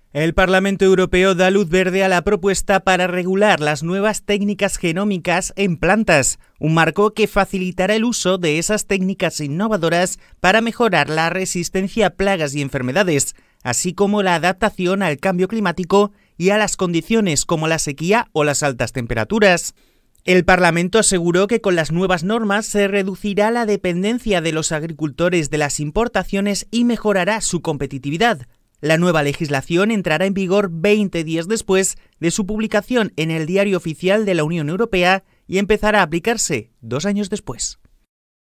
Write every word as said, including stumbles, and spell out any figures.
El Parlamento Europeo da luz verde a la propuesta para regular las nuevas técnicas genómicas en plantas, un marco que facilitará el uso de esas técnicas innovadoras para mejorar la resistencia a plagas y enfermedades, así como la adaptación al cambio climático y a las condiciones como la sequía o las altas temperaturas. El Parlamento aseguró que con las nuevas normas se reducirá la dependencia de los agricultores de las importaciones y mejorará su competitividad. La nueva legislación entrará en vigor veinte días después de su publicación en el Diario Oficial de la Unión Europea y empezará a aplicarse dos años después.